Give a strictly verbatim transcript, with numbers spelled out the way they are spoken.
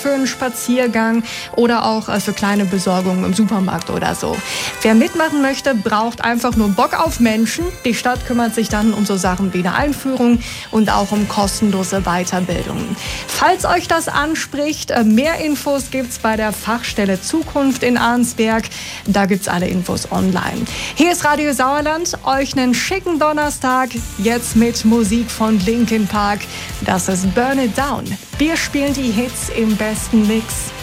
für einen Spaziergang oder auch für kleine Besorgungen im Supermarkt oder so. Wer mitmachen möchte, braucht einfach nur Bock auf Menschen. Die Stadt kümmert sich dann um so Sachen wie eine Einführung und auch um kostenlose Weiterbildungen. Falls euch das anspricht, mehr Infos gibt's bei der Fachstelle Zukunft in Arnsberg. Da gibt's alle Infos online. Hier ist Radio Sauerland. Euch einen schicken Donnerstag. Jetzt mit Musik von Linkin Park. Das ist Burn It Down. Wir spielen die Hits im besten Mix.